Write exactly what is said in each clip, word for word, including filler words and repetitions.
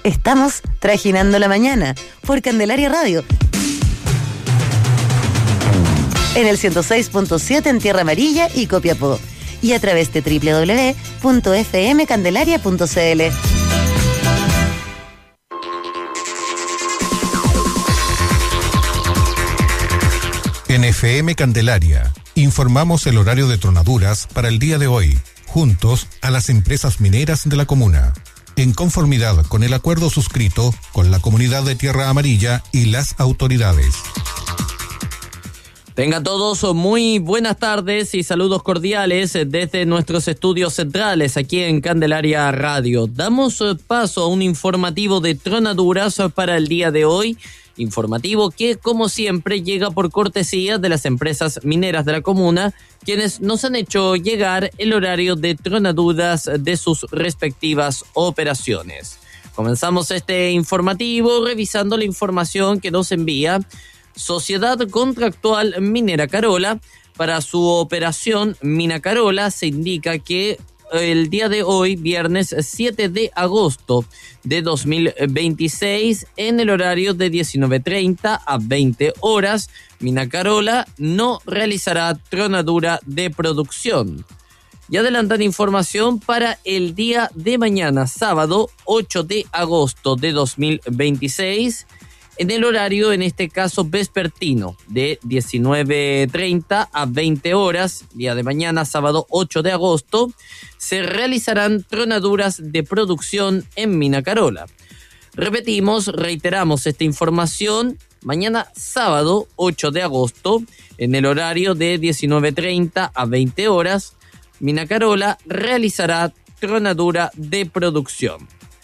Estamos trajinando la mañana por Candelaria Radio. En el ciento seis punto siete en Tierra Amarilla y Copiapó. Y a través de doble u doble u doble u punto f m candelaria punto c l. En F M Candelaria informamos el horario de tronaduras para el día de hoy, juntos a las empresas mineras de la comuna, en conformidad con el acuerdo suscrito con la comunidad de Tierra Amarilla y las autoridades. Tengan todos muy buenas tardes y saludos cordiales desde nuestros estudios centrales aquí en Candelaria Radio. Damos paso a un informativo de tronaduras para el día de hoy. Informativo que, como siempre, llega por cortesía de las empresas mineras de la comuna, quienes nos han hecho llegar el horario de tronaduras de sus respectivas operaciones. Comenzamos este informativo revisando la información que nos envía Sociedad Contractual Minera Carola. Para su operación Mina Carola se indica que el día de hoy, viernes siete de agosto de dos mil veintiséis, en el horario de diecinueve treinta a veinte horas, Mina Carola no realizará tronadura de producción. Y adelantan información para el día de mañana, sábado ocho de agosto de dos mil veintiséis, en el horario, en este caso, vespertino, de diecinueve treinta a veinte horas, día de mañana, sábado ocho de agosto, se realizarán tronaduras de producción en Mina Carola. Repetimos, reiteramos esta información, mañana, sábado ocho de agosto, en el horario de diecinueve treinta a veinte horas, Mina Carola realizará tronadura de producción.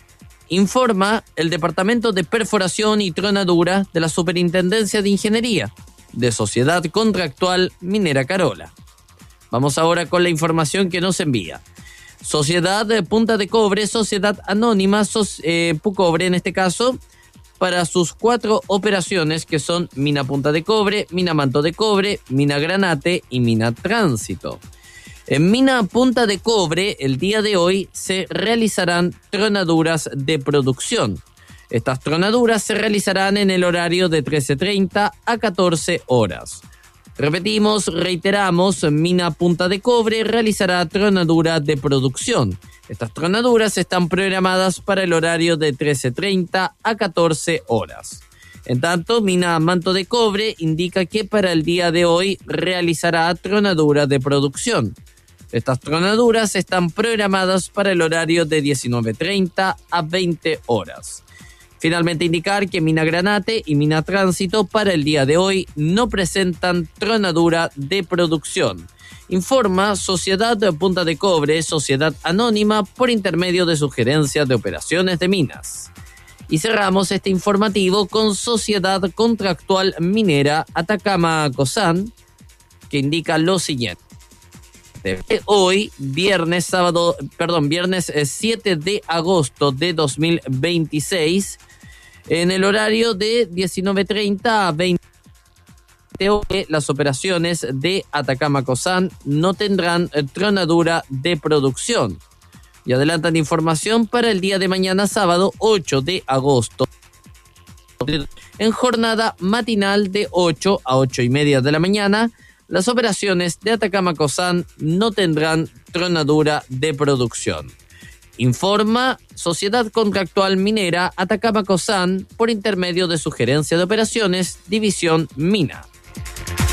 Informa el Departamento de Perforación y Tronadura de la Superintendencia de Ingeniería de Sociedad Contractual Minera Carola. Vamos ahora con la información que nos envía Sociedad Punta de Cobre, Sociedad Anónima eh, Pucobre, en este caso, para sus cuatro operaciones que son Mina Punta de Cobre, Mina Manto de Cobre, Mina Granate y Mina Tránsito. En Mina Punta de Cobre, el día de hoy, se realizarán tronaduras de producción. Estas tronaduras se realizarán en el horario de trece treinta a catorce horas. Repetimos, reiteramos, Mina Punta de Cobre realizará tronadura de producción. Estas tronaduras están programadas para el horario de trece treinta a catorce horas. En tanto, Mina Manto de Cobre indica que para el día de hoy realizará tronadura de producción. Estas tronaduras están programadas para el horario de diecinueve treinta a veinte horas. Finalmente indicar que Mina Granate y Mina Tránsito para el día de hoy no presentan tronadura de producción. Informa Sociedad Punta de Cobre, Sociedad Anónima, por intermedio de Sugerencia de Operaciones de Minas. Y cerramos este informativo con Sociedad Contractual Minera Atacama Cosán, que indica lo siguiente. Hoy, viernes, sábado, perdón, viernes siete de agosto de dos mil veintiséis, en el horario de diecinueve treinta a veinte horas, las operaciones de Atacama Cosán no tendrán tronadura de producción. Y adelantan información para el día de mañana, sábado ocho de agosto, en jornada matinal de ocho a ocho y media de la mañana. Las operaciones de Atacama Cosán no tendrán tronadura de producción. Informa Sociedad Contractual Minera Atacama Cosán por intermedio de Sugerencia de Operaciones, División Mina.